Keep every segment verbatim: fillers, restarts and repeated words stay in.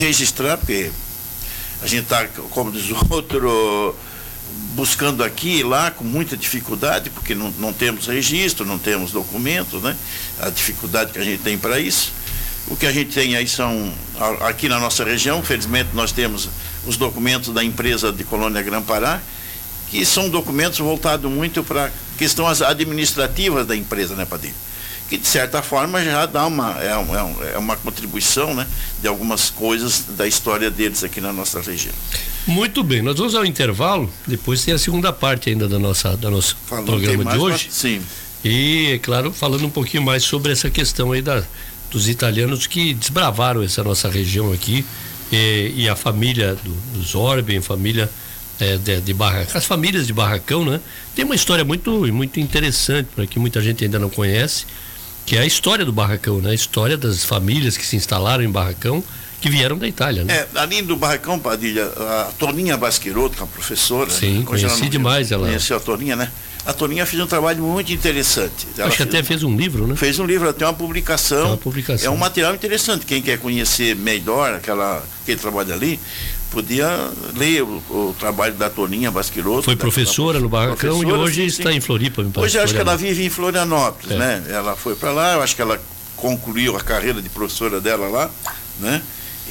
registrar, porque a gente está, como diz o outro, buscando aqui e lá com muita dificuldade, porque não, não temos registro, não temos documentos, né? A dificuldade que a gente tem para isso. O que a gente tem aí são, aqui na nossa região, felizmente nós temos os documentos da empresa de Colônia Grã-Pará, que são documentos voltados muito para questões administrativas da empresa, né, Padilha? Que de certa forma já dá uma, é, uma, é uma contribuição, né, de algumas coisas da história deles aqui na nossa região. Muito bem, nós vamos ao intervalo, depois tem a segunda parte ainda da nossa, da nosso Falando programa de hoje. Pra... Sim. E, é claro, falando um pouquinho mais sobre essa questão aí da, dos italianos que desbravaram essa nossa região aqui, e, e a família do, dos Orben, família é, de, de Barracão, as famílias de Barracão, né? Tem uma história muito, muito interessante, para que muita gente ainda não conhece, que é a história do Barracão, né? A história das famílias que se instalaram em Barracão, que vieram da Itália, né? É, além do Barracão, Padilha, a Toninha Basquirotto, que é uma professora. Sim, conheci demais ela. Conheceu a Toninha, né? A Toninha fez um trabalho muito interessante. Ela Acho que até fez um livro, né? Fez um livro, ela tem uma publicação. Tem uma publicação. É um material interessante. Quem quer conhecer melhor aquela, aquele trabalho ali, podia ler o, o trabalho da Toninha Basquirotto. Foi professora no Barracão e hoje sim, está sim. em Floripa. Me hoje eu acho que ela vive em Florianópolis, é. né? Ela foi para lá, eu acho que ela concluiu a carreira de professora dela lá, né?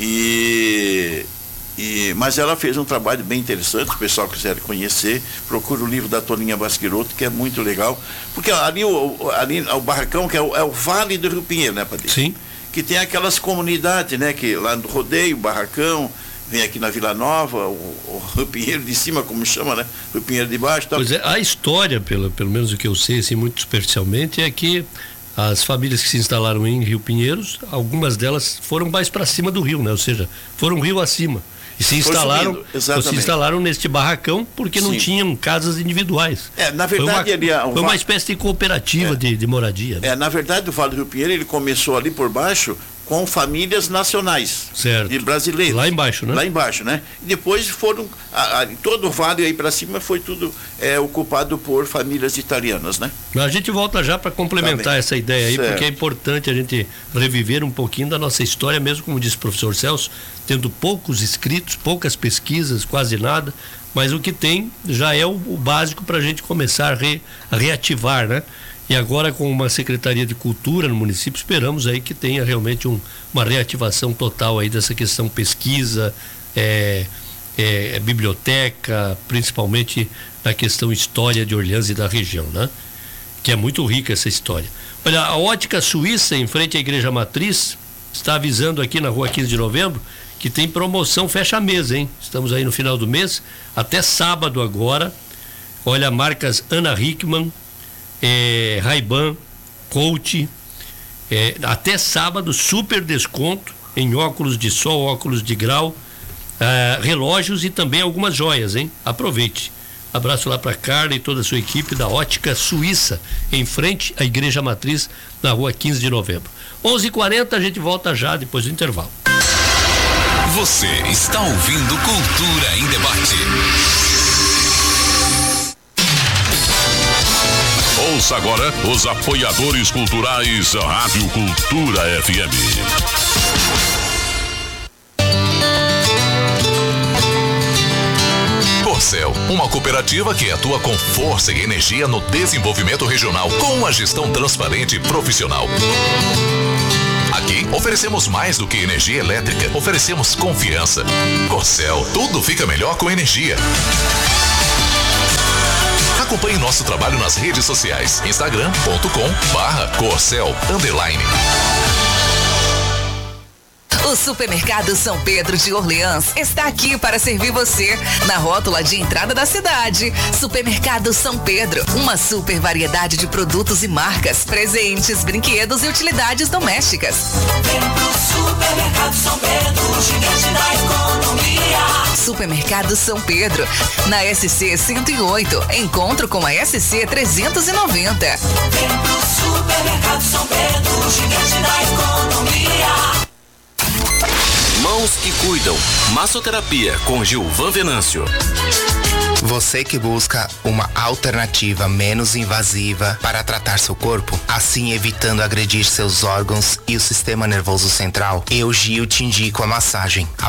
E, e, mas ela fez um trabalho bem interessante, o pessoal quiser conhecer, procura o livro da Toninha Basquirotto, que é muito legal, porque ali o, ali, o Barracão, que é o, é o Vale do Rio Pinheiro, né, Padre? Sim. Que tem aquelas comunidades, né, que lá no Rodeio, Barracão, vem aqui na Vila Nova, o, o Rio Pinheiro de cima, como chama, né? Rio Pinheiro de baixo. Tá... Pois é, a história, pelo, pelo menos o que eu sei, assim, muito superficialmente, é que as famílias que se instalaram em Rio Pinheiros, algumas delas foram mais para cima do rio, né? Ou seja, foram rio acima. E se instalaram, se instalaram neste barracão porque não Sim. tinham casas individuais. É, na verdade, foi uma, ele é um foi uma espécie de cooperativa é, de, de moradia. Né? É, na verdade, o Vale do Rio Pinheiro, ele começou ali por baixo com famílias nacionais. Certo. De brasileiros. Lá embaixo, né? Lá embaixo, né? E depois foram, a, a, todo o vale aí para cima foi tudo é, ocupado por famílias italianas, né? A gente volta já para complementar tá essa ideia aí, certo. Porque é importante a gente reviver um pouquinho da nossa história, mesmo como disse o professor Celso, tendo poucos escritos, poucas pesquisas, quase nada, mas o que tem já é o, o básico para a gente começar a, re, a reativar, né? E agora, com uma Secretaria de Cultura no município, esperamos aí que tenha realmente um, uma reativação total aí dessa questão pesquisa, é, é, biblioteca, principalmente na questão história de Orleans e da região, né? Que é muito rica essa história. Olha, a Ótica Suíça, em frente à Igreja Matriz, está avisando aqui na rua quinze de novembro que tem promoção fecha-mês, hein? Estamos aí no final do mês, até sábado agora. Olha, marcas Ana Hickman, É, Ray-Ban, Coach, é, até sábado, super desconto em óculos de sol, óculos de grau, é, relógios e também algumas joias, hein? Aproveite. Abraço lá para Carla e toda a sua equipe da Ótica Suíça, em frente à Igreja Matriz, na rua quinze de novembro. onze e quarenta, a gente volta já depois do intervalo. Você está ouvindo Cultura em Debate. Ouça agora os apoiadores culturais da Rádio Cultura F M. Corcel, uma cooperativa que atua com força e energia no desenvolvimento regional, com uma gestão transparente e profissional. Aqui oferecemos mais do que energia elétrica, oferecemos confiança. Corcel, tudo fica melhor com energia. Acompanhe nosso trabalho nas redes sociais, instagram ponto com barra Corcel underline. O Supermercado São Pedro de Orleans está aqui para servir você na rótula de entrada da cidade. Supermercado São Pedro, uma super variedade de produtos e marcas, presentes, brinquedos e utilidades domésticas. Vem pro Supermercado São Pedro, gigante da economia. Supermercado São Pedro, na S C cento e oito, encontro com a S C trezentos e noventa. Vem pro Supermercado São Pedro, gigante da economia. Mãos que Cuidam. Massoterapia com Gilvan Venâncio. Você que busca uma alternativa menos invasiva para tratar seu corpo, assim evitando agredir seus órgãos e o sistema nervoso central, eu, Gil, te indico a massagem. A